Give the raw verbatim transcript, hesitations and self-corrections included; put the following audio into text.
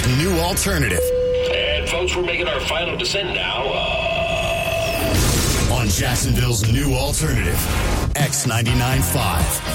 new alternative. And folks, we're making our final descent now. Uh... On Jacksonville's new alternative, X ninety-nine point five.